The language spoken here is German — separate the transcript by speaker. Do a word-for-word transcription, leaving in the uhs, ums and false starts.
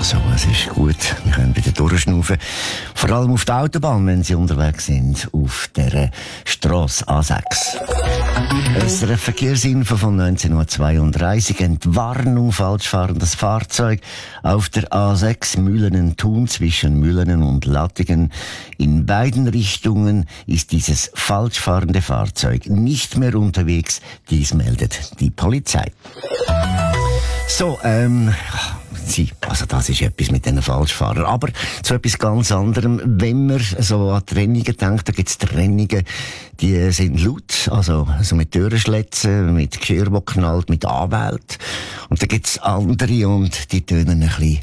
Speaker 1: Also, es ist gut, wir können wieder durchschnaufen. Vor allem auf der Autobahn, wenn Sie unterwegs sind, auf der Strasse A sechs. Es ist eine Verkehrsinfo von neunzehnhundertzweiunddreißig. Entwarnung, falsch fahrendes Fahrzeug auf der A sechs Mühlenen-Thun zwischen Mühlenen und Lattingen. In beiden Richtungen ist dieses falsch fahrende Fahrzeug nicht mehr unterwegs. Dies meldet die Polizei. So, ähm, Sie, also das ist etwas mit diesen Falschfahrern. Aber zu etwas ganz anderem, wenn man so an Trennungen denkt, da gibt es Trennungen, die sind laut, also, also mit Türenschlitzen, mit Geschirr, wo knallt, mit Anwälten. Und da gibt es andere und die tönen ein bisschen